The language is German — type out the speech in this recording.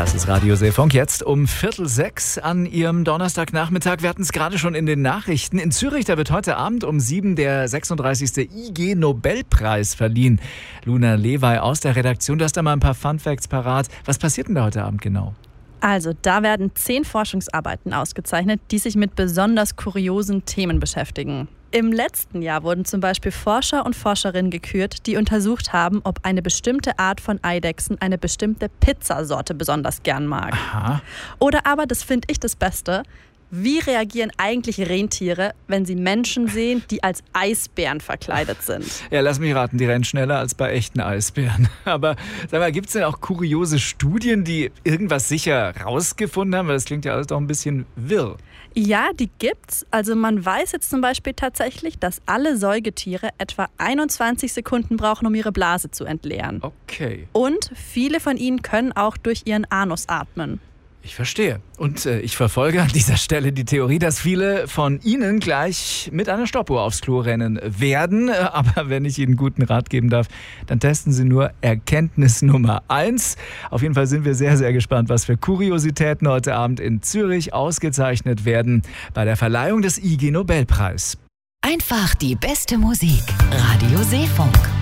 Das ist Radio Seefunk, jetzt um 5:45 an Ihrem Donnerstagnachmittag. Wir hatten es gerade schon in den Nachrichten. In Zürich, da wird heute Abend um 7 der 36. IG-Nobelpreis verliehen. Luna Lewey aus der Redaktion, du hast da mal ein paar Funfacts parat. Was passiert denn da heute Abend genau? Also, da werden 10 Forschungsarbeiten ausgezeichnet, die sich mit besonders kuriosen Themen beschäftigen. Im letzten Jahr wurden zum Beispiel Forscher und Forscherinnen gekürt, die untersucht haben, ob eine bestimmte Art von Eidechsen eine bestimmte Pizzasorte besonders gern mag. Aha. Oder aber, das finde ich das Beste, wie reagieren eigentlich Rentiere, wenn sie Menschen sehen, die als Eisbären verkleidet sind? Ja, lass mich raten, die rennen schneller als bei echten Eisbären. Aber sag mal, gibt es denn auch kuriose Studien, die irgendwas sicher rausgefunden haben? Weil das klingt ja alles doch ein bisschen wirr. Ja, die gibt's. Also man weiß jetzt zum Beispiel tatsächlich, dass alle Säugetiere etwa 21 Sekunden brauchen, um ihre Blase zu entleeren. Okay. Und viele von ihnen können auch durch ihren Anus atmen. Ich verstehe. Und ich verfolge an dieser Stelle die Theorie, dass viele von Ihnen gleich mit einer Stoppuhr aufs Klo rennen werden. Aber wenn ich Ihnen einen guten Rat geben darf, dann testen Sie nur Erkenntnis Nummer 1. Auf jeden Fall sind wir sehr, sehr gespannt, was für Kuriositäten heute Abend in Zürich ausgezeichnet werden bei der Verleihung des IG-Nobelpreis. Einfach die beste Musik. Radio Seefunk.